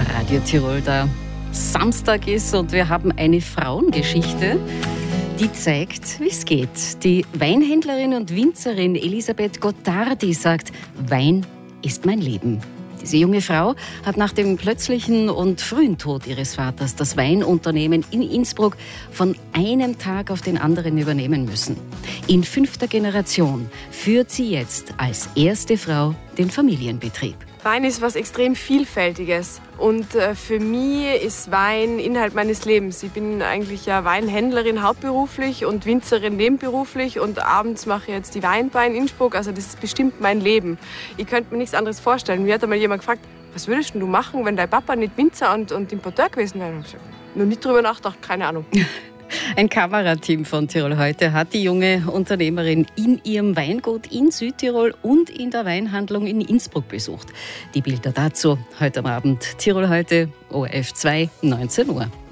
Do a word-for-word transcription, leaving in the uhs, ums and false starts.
Radio Tirol der Samstag ist und wir haben eine Frauengeschichte, die zeigt, wie es geht. Die Weinhändlerin und Winzerin Elisabeth Gottardi sagt, Wein ist mein Leben. Diese junge Frau hat nach dem plötzlichen und frühen Tod ihres Vaters das Weinunternehmen in Innsbruck von einem Tag auf den anderen übernehmen müssen. In fünfter Generation führt sie jetzt als erste Frau den Familienbetrieb. Wein ist was extrem Vielfältiges und äh, für mich ist Wein Inhalt meines Lebens. Ich bin eigentlich ja Weinhändlerin hauptberuflich und Winzerin nebenberuflich und abends mache ich jetzt die Weinbar in Innsbruck. Also das ist bestimmt mein Leben. Ich könnte mir nichts anderes vorstellen. Mir hat einmal jemand gefragt, was würdest du machen, wenn dein Papa nicht Winzer und, und Importeur gewesen wäre? Ich habe noch nicht drüber nachgedacht, keine Ahnung. Ein Kamerateam von Tirol heute hat die junge Unternehmerin in ihrem Weingut in Südtirol und in der Weinhandlung in Innsbruck besucht. Die Bilder dazu heute am Abend. Tirol heute, O R F zwei, neunzehn Uhr.